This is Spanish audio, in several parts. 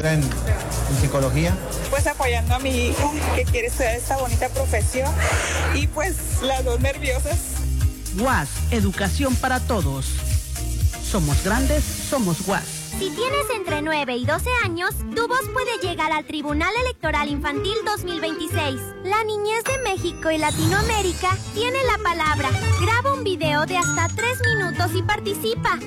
maestra en psicología. Pues apoyando a mi hija que quiere estudiar esta bonita profesión y pues las dos nerviosas. UAS, educación para todos. Somos grandes, somos UAS. Si tienes entre 9 y 12 años, tu voz puede llegar al Tribunal Electoral Infantil 2026. La niñez de México y Latinoamérica tiene la palabra. Graba un video de hasta 3 minutos y participa.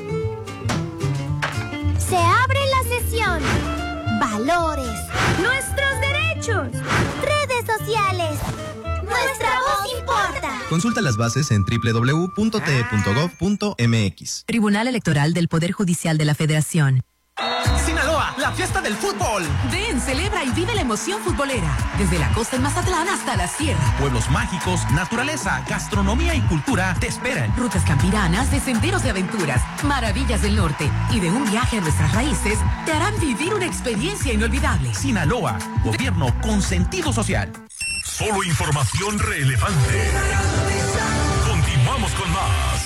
Se abre la sesión. Valores. Nuestros derechos. Redes sociales. Nuestra voz importa. Consulta las bases en www.te.gov.mx. Tribunal Electoral del Poder Judicial de la Federación. Sinaloa, la fiesta del fútbol. Ven, celebra y vive la emoción futbolera. Desde la costa en Mazatlán hasta la sierra. Pueblos mágicos, naturaleza, gastronomía y cultura te esperan. Rutas campiranas de senderos de aventuras, maravillas del norte y de un viaje a nuestras raíces te harán vivir una experiencia inolvidable. Sinaloa, gobierno con sentido social. Solo información relevante. Continuamos con más.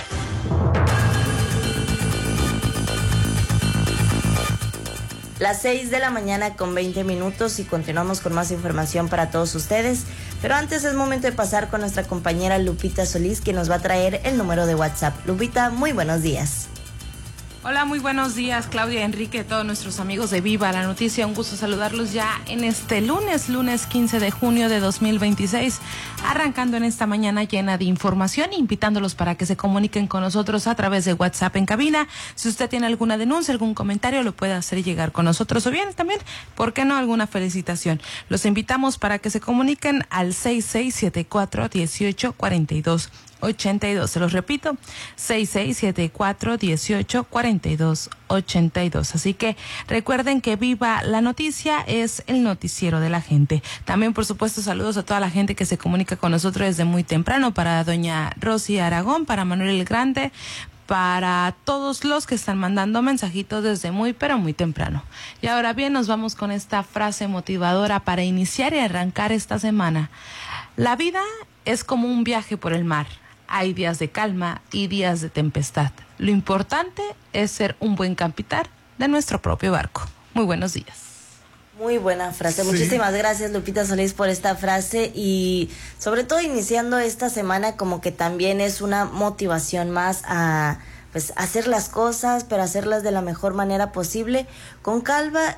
Las 6 de la mañana con 20 minutos y continuamos con más información para todos ustedes. Pero antes es momento de pasar con nuestra compañera Lupita Solís, que nos va a traer el número de WhatsApp. Lupita, muy buenos días. Hola, muy buenos días, Claudia, Enrique, todos nuestros amigos de Viva la Noticia. Un gusto saludarlos ya en este lunes 15 de junio de 2026, arrancando en esta mañana llena de información, invitándolos para que se comuniquen con nosotros a través de WhatsApp en cabina. Si usted tiene alguna denuncia, algún comentario, lo puede hacer llegar con nosotros, o bien también, ¿por qué no?, alguna felicitación. Los invitamos para que se comuniquen al 6674-1842. 82, se los repito, 6674-1842-82. Así que recuerden que Viva la Noticia es el noticiero de la gente. También, por supuesto, saludos a toda la gente que se comunica con nosotros desde muy temprano, para doña Rosy Aragón, para Manuel el Grande, para todos los que están mandando mensajitos desde muy, pero muy temprano. Y ahora bien, nos vamos con esta frase motivadora para iniciar y arrancar esta semana. La vida es como un viaje por el mar. Hay días de calma y días de tempestad. Lo importante es ser un buen capitán de nuestro propio barco. Muy buenos días. Muy buena frase. Sí. Muchísimas gracias, Lupita Solís, por esta frase, y sobre todo iniciando esta semana como que también es una motivación más a pues hacer las cosas, pero hacerlas de la mejor manera posible, con calma,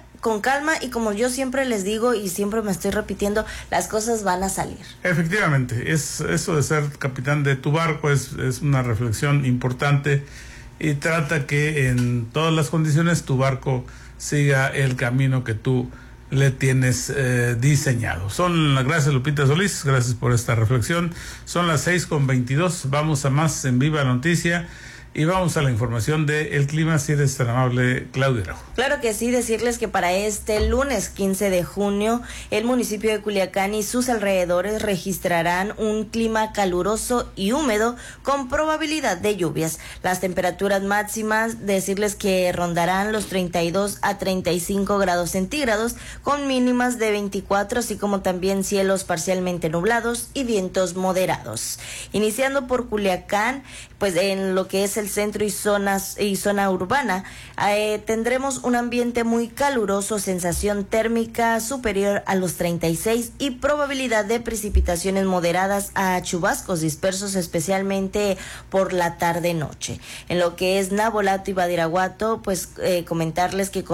y como yo siempre les digo y siempre me estoy repitiendo, las cosas van a salir. Efectivamente, es eso de ser capitán de tu barco, es una reflexión importante, y trata que en todas las condiciones tu barco siga el camino que tú le tienes diseñado. Gracias, Lupita Solís, gracias por esta reflexión. Son las 6:22, vamos a más en Viva la Noticia. Y vamos a la información del clima, si eres tan amable, Claudia Araujo. Claro que sí, decirles que para este lunes 15 de junio, el municipio de Culiacán y sus alrededores registrarán un clima caluroso y húmedo con probabilidad de lluvias. Las temperaturas máximas, decirles que rondarán los 32 a 35 grados centígrados, con mínimas de 24, así como también cielos parcialmente nublados y vientos moderados. Iniciando por Culiacán, pues en lo que es el centro y zona urbana, tendremos un ambiente muy caluroso, sensación térmica superior a los 36 y probabilidad de precipitaciones moderadas a chubascos dispersos, especialmente por la tarde-noche. En lo que es Navolato y Badiraguato, pues comentarles que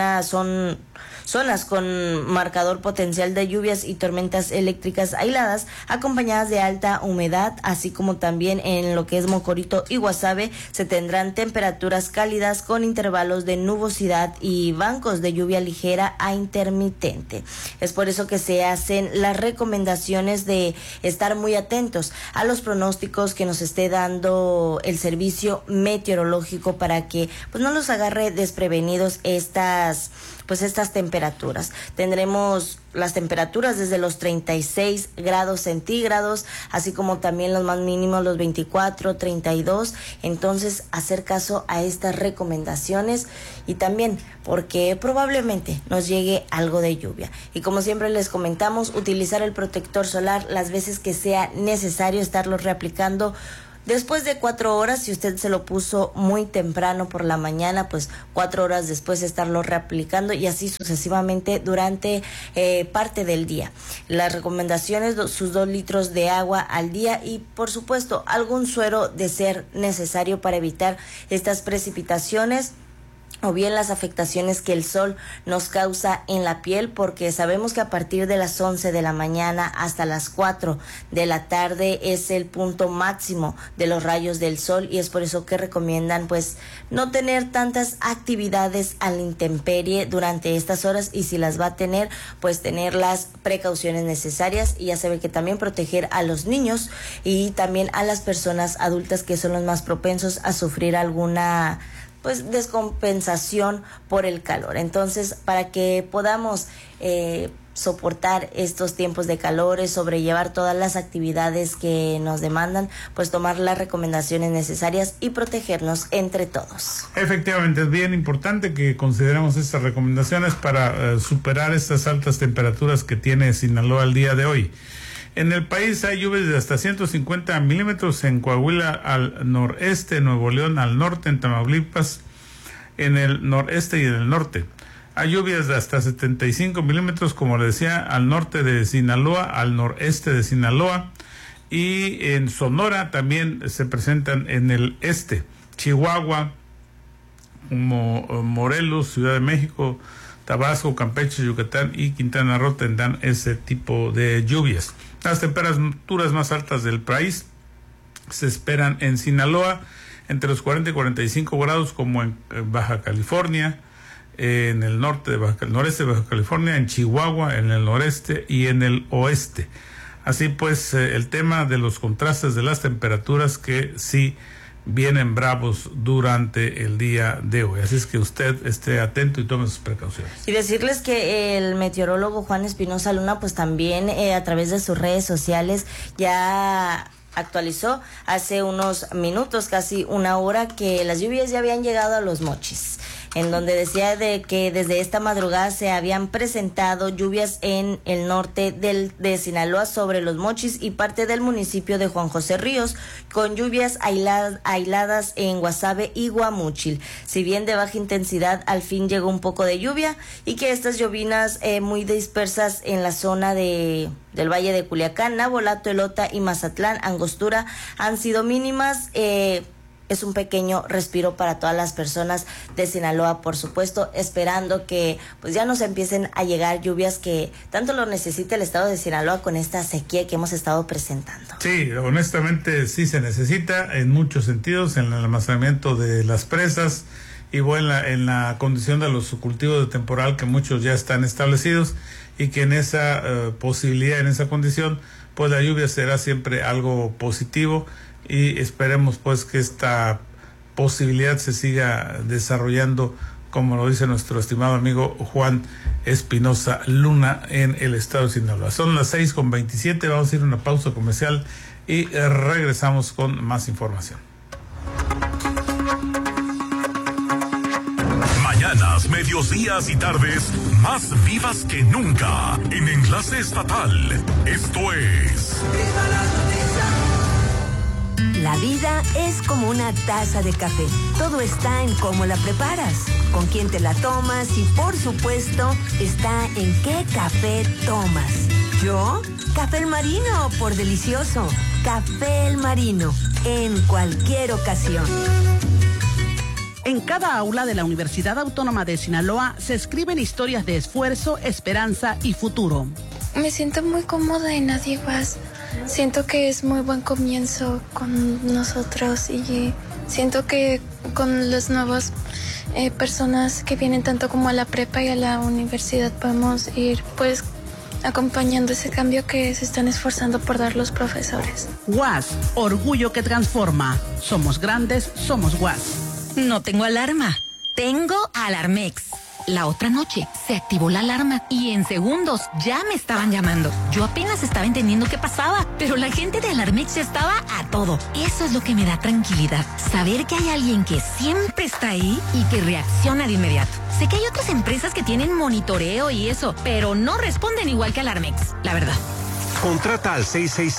son zonas con marcador potencial de lluvias y tormentas eléctricas aisladas, acompañadas de alta humedad, así como también en lo que es Mocorito y Guasave se tendrán temperaturas cálidas con intervalos de nubosidad y bancos de lluvia ligera a intermitente. Es por eso que se hacen las recomendaciones de estar muy atentos a los pronósticos que nos esté dando el servicio meteorológico, para que pues no los agarre desprevenidos estas temperaturas. Tendremos las temperaturas desde los 36 grados centígrados, así como también los más mínimos, los 24, 32. Entonces, hacer caso a estas recomendaciones, y también porque probablemente nos llegue algo de lluvia. Y como siempre les comentamos, utilizar el protector solar las veces que sea necesario, estarlo reaplicando Después de 4 horas, si usted se lo puso muy temprano por la mañana, pues 4 horas después estarlo reaplicando y así sucesivamente durante parte del día. Las recomendaciones, sus 2 litros de agua al día y por supuesto algún suero de ser necesario para evitar estas precipitaciones o bien las afectaciones que el sol nos causa en la piel, porque sabemos que a partir de las 11 de la mañana hasta las 4 de la tarde es el punto máximo de los rayos del sol y es por eso que recomiendan pues no tener tantas actividades a la intemperie durante estas horas y si las va a tener, pues tener las precauciones necesarias y ya se ve que también proteger a los niños y también a las personas adultas que son los más propensos a sufrir alguna pues descompensación por el calor. Entonces, para que podamos soportar estos tiempos de calor, sobrellevar todas las actividades que nos demandan, pues tomar las recomendaciones necesarias y protegernos entre todos. Efectivamente, es bien importante que consideremos estas recomendaciones para superar estas altas temperaturas que tiene Sinaloa el día de hoy. En el país hay lluvias de hasta 150 milímetros en Coahuila al noreste, Nuevo León al norte, en Tamaulipas en el noreste y en el norte. Hay lluvias de hasta 75 milímetros, como le decía, al norte de Sinaloa, al noreste de Sinaloa y en Sonora también se presentan en el este. Chihuahua, Morelos, Ciudad de México, Tabasco, Campeche, Yucatán y Quintana Roo tendrán ese tipo de lluvias. Las temperaturas más altas del país se esperan en Sinaloa entre los 40 y 45 grados, como en Baja California, en el norte de noreste de Baja California, en Chihuahua, en el noreste y en el oeste. Así pues, el tema de los contrastes de las temperaturas que sí vienen bravos durante el día de hoy. Así es que usted esté atento y tome sus precauciones. Y decirles que el meteorólogo Juan Espinosa Luna, pues también a través de sus redes sociales ya actualizó hace unos minutos, casi una hora, que las lluvias ya habían llegado a Los Mochis, en donde decía de que desde esta madrugada se habían presentado lluvias en el norte de Sinaloa sobre Los Mochis y parte del municipio de Juan José Ríos, con lluvias aisladas en Guasave y Guamúchil. Si bien de baja intensidad, al fin llegó un poco de lluvia y que estas llovinas muy dispersas en la zona del Valle de Culiacán, Navolato, Elota y Mazatlán, Angostura, han sido mínimas. Es un pequeño respiro para todas las personas de Sinaloa, por supuesto, esperando que pues ya nos empiecen a llegar lluvias que tanto lo necesita el estado de Sinaloa con esta sequía que hemos estado presentando. Sí, honestamente sí se necesita en muchos sentidos, en el almacenamiento de las presas y bueno, en la condición de los cultivos de temporal que muchos ya están establecidos y que en esa posibilidad, en esa condición, pues la lluvia será siempre algo positivo. Y esperemos pues que esta posibilidad se siga desarrollando, como lo dice nuestro estimado amigo Juan Espinosa Luna, en el estado de Sinaloa. Son las 6:27, vamos a ir a una pausa comercial y regresamos con más información. Mañanas, mediodías y tardes más vivas que nunca en Enlace Estatal. Esto es... La vida es como una taza de café. Todo está en cómo la preparas, con quién te la tomas y, por supuesto, está en qué café tomas. ¿Yo? Café El Marino, por delicioso. Café El Marino, en cualquier ocasión. En cada aula de la Universidad Autónoma de Sinaloa se escriben historias de esfuerzo, esperanza y futuro. Me siento muy cómoda en Adivas. Siento que es muy buen comienzo con nosotros y siento que con las nuevas personas que vienen tanto como a la prepa y a la universidad podemos ir pues acompañando ese cambio que se están esforzando por dar los profesores. UAS, orgullo que transforma. Somos grandes, somos UAS. No tengo alarma, tengo Alarmex. La otra noche se activó la alarma y en segundos ya me estaban llamando. Yo apenas estaba entendiendo qué pasaba, pero la gente de Alarmex ya estaba a todo. Eso es lo que me da tranquilidad, saber que hay alguien que siempre está ahí y que reacciona de inmediato. Sé que hay otras empresas que tienen monitoreo y eso, pero no responden igual que Alarmex, la verdad. Contrata al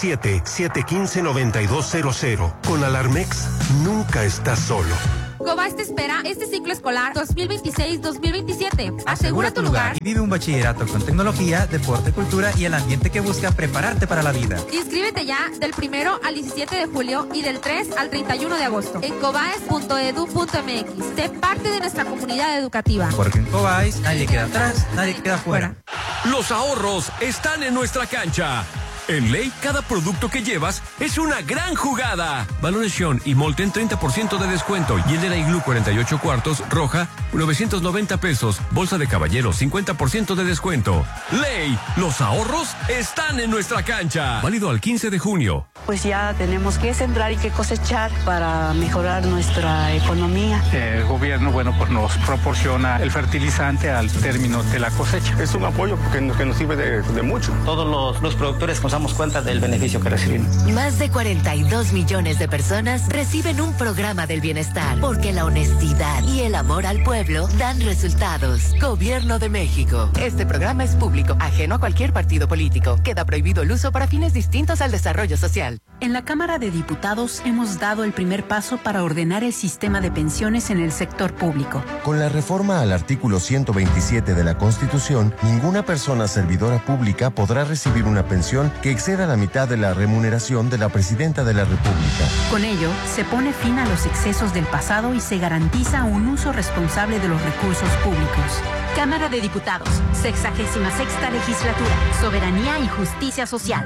667-715-9200. Con Alarmex, nunca estás solo. Cobas te espera este ciclo escolar 2026-2027. Asegura tu lugar. Y vive un bachillerato con tecnología, deporte, cultura y el ambiente que busca prepararte para la vida. Inscríbete ya del 1 al 17 de julio y del 3 al 31 de agosto en cobaes.edu.mx. Sé parte de nuestra comunidad educativa. Porque en Cobais nadie queda atrás, nadie queda fuera. Los ahorros están en nuestra cancha. En Ley, cada producto que llevas es una gran jugada. Balones Sean y Molten 30% de descuento. Y el de la Iglú 48 cuartos, roja, 990 pesos. Bolsa de caballero, 50% de descuento. Ley, los ahorros están en nuestra cancha. Válido al 15 de junio. Pues ya tenemos que sembrar y que cosechar para mejorar nuestra economía. El gobierno, pues nos proporciona el fertilizante al término de la cosecha. Es un apoyo que nos sirve de mucho. Todos los productores nos damos cuenta del beneficio que recibimos. Más de 42 millones de personas reciben un programa del bienestar, porque la honestidad y el amor al pueblo dan resultados. Gobierno de México. Este programa es público, ajeno a cualquier partido político. Queda prohibido el uso para fines distintos al desarrollo social. En la Cámara de Diputados hemos dado el primer paso para ordenar el sistema de pensiones en el sector público. Con la reforma al artículo 127 de la Constitución, ninguna persona servidora pública podrá recibir una pensión que exceda la mitad de la remuneración de la Presidenta de la República. Con ello, se pone fin a los excesos del pasado y se garantiza un uso responsable de los recursos públicos. Cámara de Diputados, 66ª Legislatura, Soberanía y Justicia Social.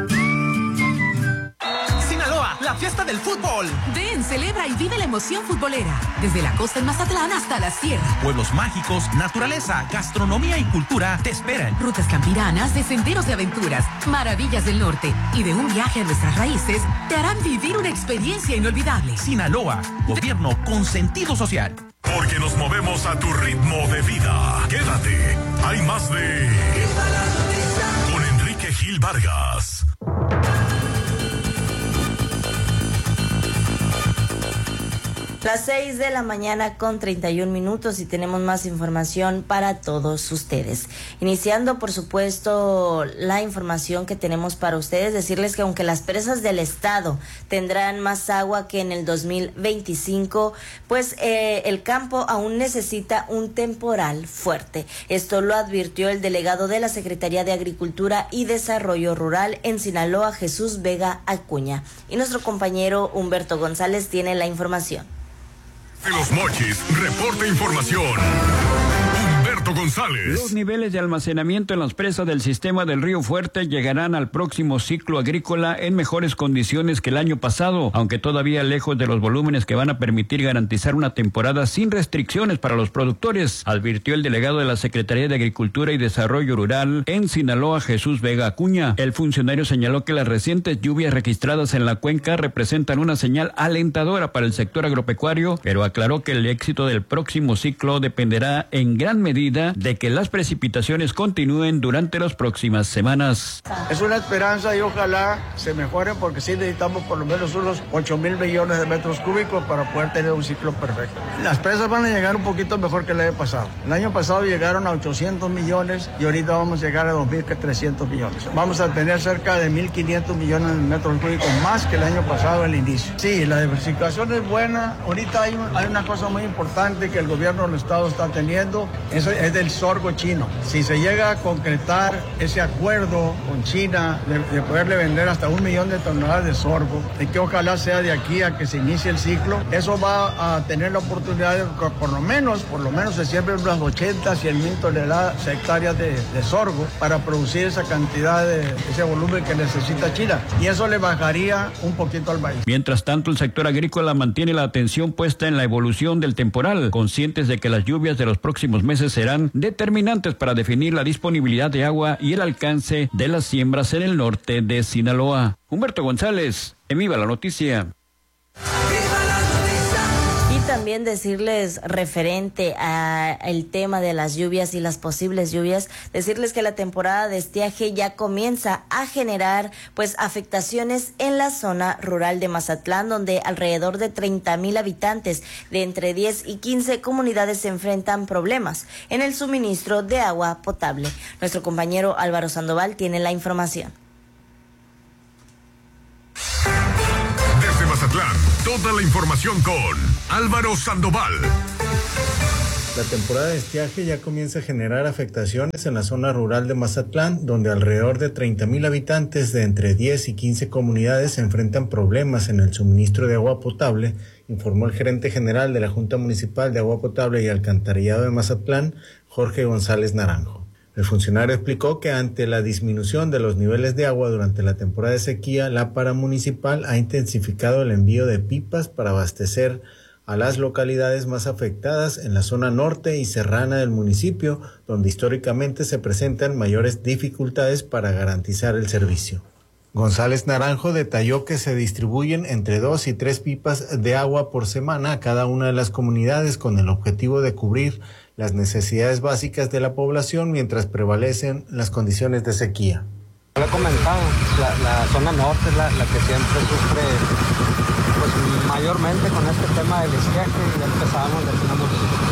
La fiesta del fútbol. Ven, celebra y vive la emoción futbolera. Desde la costa en Mazatlán hasta la sierra. Pueblos mágicos, naturaleza, gastronomía y cultura te esperan. Rutas campiranas de senderos de aventuras, maravillas del norte y de un viaje a nuestras raíces te harán vivir una experiencia inolvidable. Sinaloa, gobierno con sentido social. Porque nos movemos a tu ritmo de vida. Quédate. Hay más de... Con Enrique Gil Vargas. Las 6 de la mañana con 31 minutos y tenemos más información para todos ustedes. Iniciando, por supuesto, la información que tenemos para ustedes, decirles que aunque las presas del estado tendrán más agua que en el 2025, pues el campo aún necesita un temporal fuerte. Esto lo advirtió el delegado de la Secretaría de Agricultura y Desarrollo Rural en Sinaloa, Jesús Vega Acuña. Y nuestro compañero Humberto González tiene la información. De Los Mochis, reporta información. Humberto González. Los niveles de almacenamiento en las presas del sistema del Río Fuerte llegarán al próximo ciclo agrícola en mejores condiciones que el año pasado, aunque todavía lejos de los volúmenes que van a permitir garantizar una temporada sin restricciones para los productores, advirtió el delegado de la Secretaría de Agricultura y Desarrollo Rural en Sinaloa, Jesús Vega Acuña. El funcionario señaló que las recientes lluvias registradas en la cuenca representan una señal alentadora para el sector agropecuario, pero aclaró que el éxito del próximo ciclo dependerá en gran medida de que las precipitaciones continúen durante las próximas semanas. Es una esperanza y ojalá se mejoren, porque sí necesitamos por lo menos unos 8,000 millones de metros cúbicos para poder tener un ciclo perfecto. Las presas van a llegar un poquito mejor que el año pasado. El año pasado llegaron a 800 millones y ahorita vamos a llegar a 2,300 millones. Vamos a tener cerca de 1,500 millones de metros cúbicos más que el año pasado al inicio. Sí, la diversificación es buena. Ahorita hay una cosa muy importante que el gobierno del estado está teniendo. Eso es del sorgo chino. Si se llega a concretar ese acuerdo con China de poderle vender hasta 1 millón de toneladas de sorgo, y que ojalá sea de aquí a que se inicie el ciclo, eso va a tener la oportunidad de que por lo menos se siembren unas 80, 100 mil toneladas, hectáreas de sorgo para producir esa cantidad ese volumen que necesita China. Y eso le bajaría un poquito al maíz. Mientras tanto, el sector agrícola mantiene la atención puesta en la evolución del temporal, conscientes de que las lluvias de los próximos meses serán determinantes para definir la disponibilidad de agua y el alcance de las siembras en el norte de Sinaloa. Humberto González, en Viva la Noticia. También decirles, referente al tema de las lluvias y las posibles lluvias, decirles que la temporada de estiaje ya comienza a generar pues afectaciones en la zona rural de Mazatlán, donde alrededor de 30,000 habitantes de entre 10 y 15 comunidades se enfrentan problemas en el suministro de agua potable. Nuestro compañero Álvaro Sandoval tiene la información. Toda la información con Álvaro Sandoval. La temporada de estiaje ya comienza a generar afectaciones en la zona rural de Mazatlán, donde alrededor de 30,000 habitantes de entre 10 y 15 comunidades enfrentan problemas en el suministro de agua potable, informó el gerente general de la Junta Municipal de Agua Potable y Alcantarillado de Mazatlán, Jorge González Naranjo. El funcionario explicó que ante la disminución de los niveles de agua durante la temporada de sequía, la paramunicipal ha intensificado el envío de pipas para abastecer a las localidades más afectadas en la zona norte y serrana del municipio, donde históricamente se presentan mayores dificultades para garantizar el servicio. González Naranjo detalló que se distribuyen entre 2 y 3 pipas de agua por semana a cada una de las comunidades con el objetivo de cubrir las necesidades básicas de la población mientras prevalecen las condiciones de sequía. Lo he comentado, la zona norte es la que siempre sufre pues mayormente con este tema del estiaje. Ya empezábamos, ya tenemos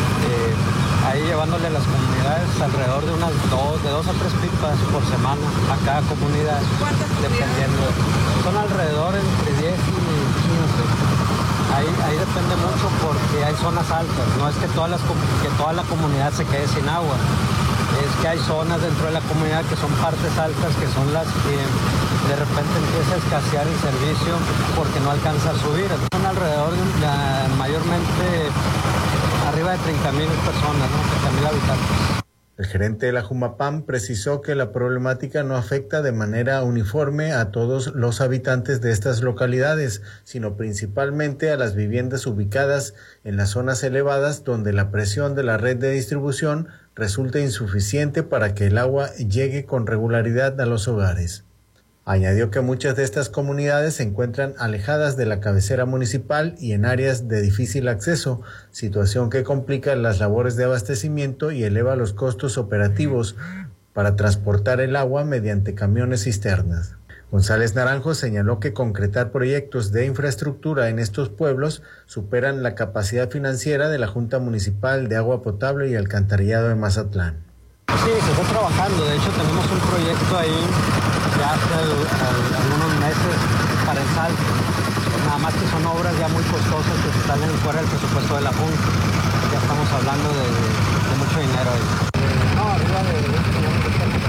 ahí llevándole a las comunidades alrededor de unas 2 a 3 pipas por semana a cada comunidad, dependiendo. Son alrededor entre 10 y 15. Ahí depende mucho porque hay zonas altas, no es que toda la comunidad se quede sin agua. Es que hay zonas dentro de la comunidad que son partes altas, que son las que de repente empieza a escasear el servicio porque no alcanza a subir. Son alrededor de mayormente arriba de 30,000 personas, ¿no? 30,000 habitantes. El gerente de la Jumapam precisó que la problemática no afecta de manera uniforme a todos los habitantes de estas localidades, sino principalmente a las viviendas ubicadas en las zonas elevadas donde la presión de la red de distribución resulta insuficiente para que el agua llegue con regularidad a los hogares. Añadió que muchas de estas comunidades se encuentran alejadas de la cabecera municipal y en áreas de difícil acceso, situación que complica las labores de abastecimiento y eleva los costos operativos para transportar el agua mediante camiones cisternas. González Naranjo señaló que concretar proyectos de infraestructura en estos pueblos superan la capacidad financiera de la Junta Municipal de Agua Potable y Alcantarillado de Mazatlán. Sí, se está trabajando. De hecho, tenemos un proyecto ahí de hace algunos meses para el Salto. Nada más que son obras ya muy costosas que se salen fuera del presupuesto de la Junta. Ya estamos hablando de mucho dinero ahí. No, arriba de 20 millones de pesos.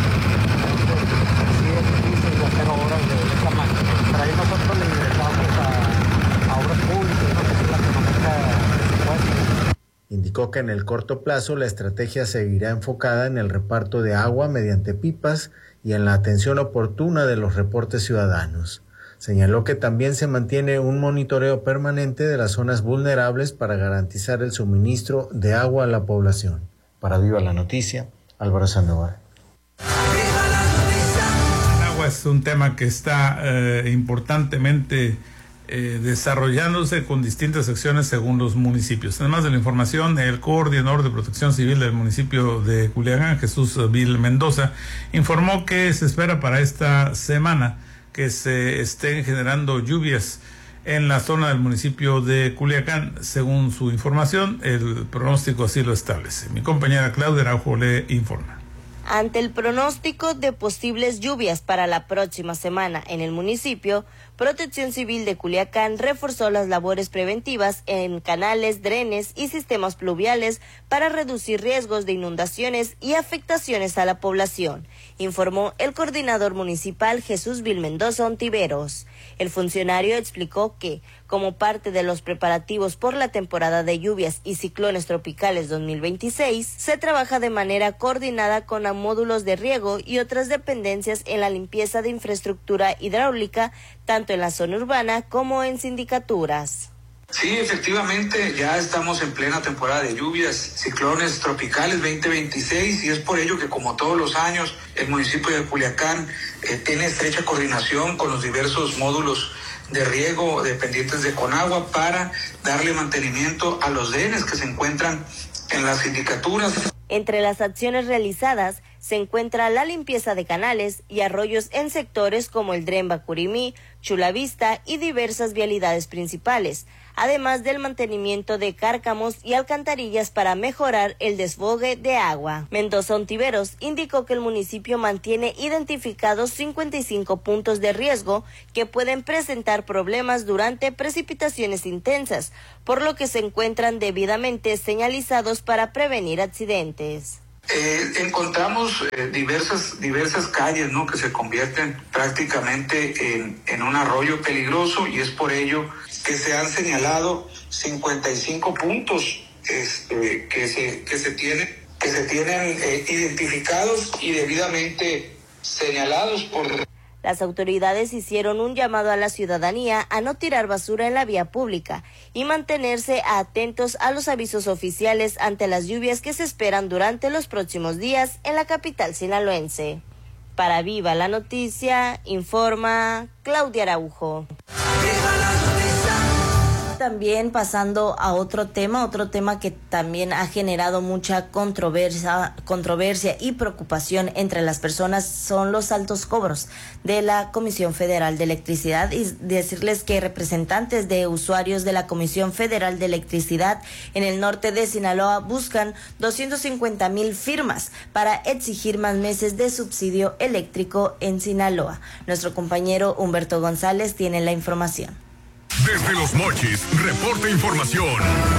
Sí, es difícil de hacer obras de esta manera. Pero ahí nosotros le ingresamos a obras públicas, ¿no? Que es la que maneja el presupuesto. Indicó que en el corto plazo la estrategia seguirá enfocada en el reparto de agua mediante pipas y en la atención oportuna de los reportes ciudadanos. Señaló que también se mantiene un monitoreo permanente de las zonas vulnerables para garantizar el suministro de agua a la población. Para Viva la Noticia, Álvaro Sandoval. El agua es un tema que está importantemente desarrollándose con distintas acciones según los municipios. Además de la información, el coordinador de Protección Civil del municipio de Culiacán, Jesús Vil Mendoza, informó que se espera para esta semana que se estén generando lluvias en la zona del municipio de Culiacán. Según su información, el pronóstico así lo establece. Mi compañera Claudia Araujo le informa. Ante el pronóstico de posibles lluvias para la próxima semana en el municipio, Protección Civil de Culiacán reforzó las labores preventivas en canales, drenes y sistemas pluviales para reducir riesgos de inundaciones y afectaciones a la población, informó el coordinador municipal Jesús Vil Mendoza Ontiveros. El funcionario explicó que, como parte de los preparativos por la temporada de lluvias y ciclones tropicales 2026, se trabaja de manera coordinada con módulos de riego y otras dependencias en la limpieza de infraestructura hidráulica, tanto en la zona urbana como en sindicaturas. Sí, efectivamente, ya estamos en plena temporada de lluvias, ciclones tropicales 2026, y es por ello que, como todos los años, el municipio de Culiacán tiene estrecha coordinación con los diversos módulos de riego dependientes de Conagua para darle mantenimiento a los drenes que se encuentran en las sindicaturas. Entre las acciones realizadas se encuentra la limpieza de canales y arroyos en sectores como el Dren Bacurimí, Chulavista y diversas vialidades principales, además del mantenimiento de cárcamos y alcantarillas para mejorar el desfogue de agua. Mendoza Ontiveros indicó que el municipio mantiene identificados 55 puntos de riesgo que pueden presentar problemas durante precipitaciones intensas, por lo que se encuentran debidamente señalizados para prevenir accidentes. Encontramos diversas calles, ¿no?, que se convierten prácticamente en un arroyo peligroso, y es por ello que se han señalado 55 puntos que se tienen identificados y debidamente señalados por... Las autoridades hicieron un llamado a la ciudadanía a no tirar basura en la vía pública y mantenerse atentos a los avisos oficiales ante las lluvias que se esperan durante los próximos días en la capital sinaloense. Para Viva la Noticia, informa Claudia Araujo. También pasando a otro tema que también ha generado mucha controversia y preocupación entre las personas, son los altos cobros de la Comisión Federal de Electricidad, y decirles que representantes de usuarios de la Comisión Federal de Electricidad en el norte de Sinaloa buscan 250,000 firmas para exigir más meses de subsidio eléctrico en Sinaloa. Nuestro compañero Humberto González tiene la información. Desde Los Mochis, reporta información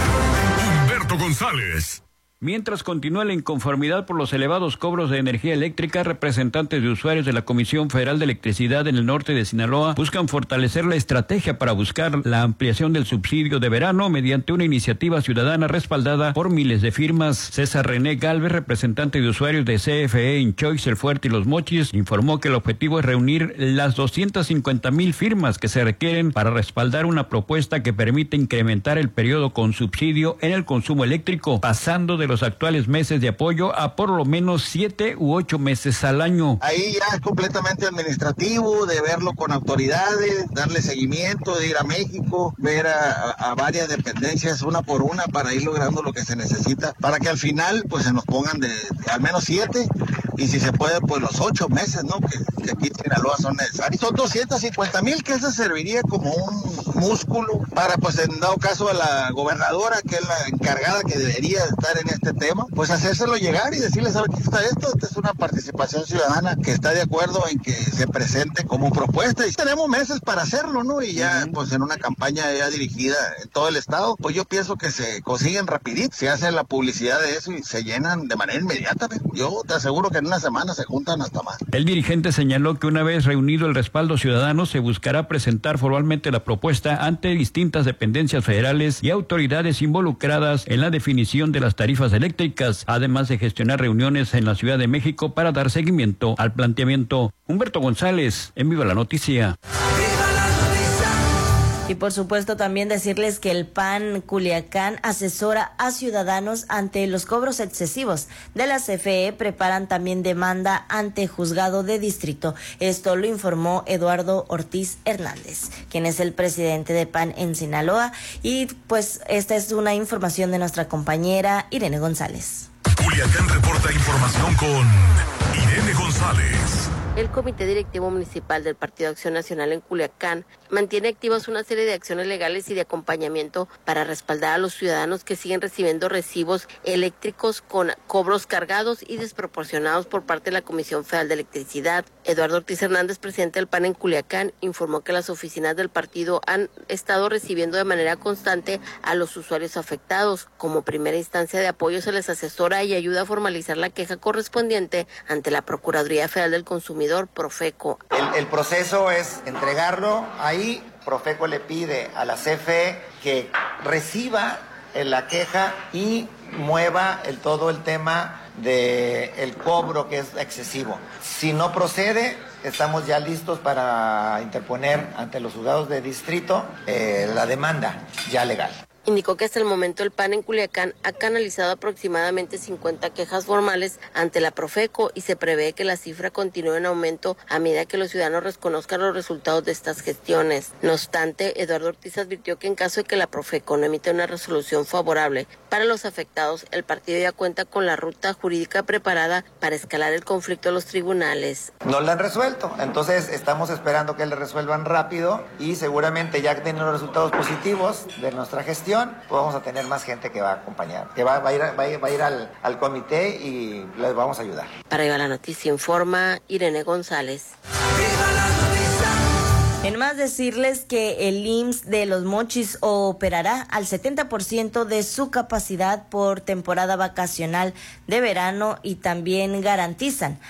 Humberto González. Mientras continúa la inconformidad por los elevados cobros de energía eléctrica, representantes de usuarios de la Comisión Federal de Electricidad en el norte de Sinaloa buscan fortalecer la estrategia para buscar la ampliación del subsidio de verano mediante una iniciativa ciudadana respaldada por miles de firmas. César René Galvez, representante de usuarios de CFE en Choix, El Fuerte y Los Mochis, informó que el objetivo es reunir las 250,000 firmas que se requieren para respaldar una propuesta que permite incrementar el periodo con subsidio en el consumo eléctrico, pasando de los actuales meses de apoyo a por lo menos 7 u 8 meses al año. Ahí ya es completamente administrativo, de verlo con autoridades, darle seguimiento, de ir a México, ver a varias dependencias una por una para ir logrando lo que se necesita, para que al final pues se nos pongan de al menos 7 y si se puede pues los 8 meses, ¿no?, que aquí en Sinaloa son necesarios. Son 250,000 que eso serviría como un músculo para, pues en dado caso, a la gobernadora, que es la encargada que debería estar en este tema, pues hacérselo llegar y decirles, ¿sabe qué está esto? Esta es una participación ciudadana que está de acuerdo en que se presente como propuesta, y tenemos meses para hacerlo, ¿no? Y ya, pues en una campaña ya dirigida en todo el estado, pues yo pienso que se consiguen rapidito, se hace la publicidad de eso y se llenan de manera inmediata. Yo te aseguro que en una semana se juntan hasta más. El dirigente señaló que una vez reunido el respaldo ciudadano, se buscará presentar formalmente la propuesta ante distintas dependencias federales y autoridades involucradas en la definición de las tarifas eléctricas, además de gestionar reuniones en la Ciudad de México para dar seguimiento al planteamiento. Humberto González, en Viva la Noticia. Y por supuesto también decirles que el PAN Culiacán asesora a ciudadanos ante los cobros excesivos de la CFE. Preparan también demanda ante juzgado de distrito. Esto lo informó Eduardo Ortiz Hernández, quien es el presidente de PAN en Sinaloa. Y pues esta es una información de nuestra compañera Irene González. Culiacán reporta información con Irene González. El Comité Directivo Municipal del Partido Acción Nacional en Culiacán mantiene activas una serie de acciones legales y de acompañamiento para respaldar a los ciudadanos que siguen recibiendo recibos eléctricos con cobros cargados y desproporcionados por parte de la Comisión Federal de Electricidad. Eduardo Ortiz Hernández, presidente del PAN en Culiacán, informó que las oficinas del partido han estado recibiendo de manera constante a los usuarios afectados. Como primera instancia de apoyo se les asesora y ayuda a formalizar la queja correspondiente ante la Procuraduría Federal del Consumidor, Profeco. El proceso es entregarlo ahí. Profeco le pide a la CFE que reciba la queja y mueva todo el tema del cobro, que es excesivo. Si no procede, estamos ya listos para interponer ante los juzgados de distrito la demanda ya legal. Indicó que hasta el momento el PAN en Culiacán ha canalizado aproximadamente 50 quejas formales ante la Profeco y se prevé que la cifra continúe en aumento a medida que los ciudadanos reconozcan los resultados de estas gestiones. No obstante, Eduardo Ortiz advirtió que en caso de que la Profeco no emita una resolución favorable para los afectados, el partido ya cuenta con la ruta jurídica preparada para escalar el conflicto a los tribunales. No la han resuelto, entonces estamos esperando que le resuelvan rápido y seguramente ya que tienen los resultados positivos de nuestra gestión, vamos a tener más gente que va a acompañar, que va a ir al comité y les vamos a ayudar. Para Viva la Noticia informa Irene González. En más, decirles que el IMSS de Los Mochis operará al 70% de su capacidad por temporada vacacional de verano y también garantizan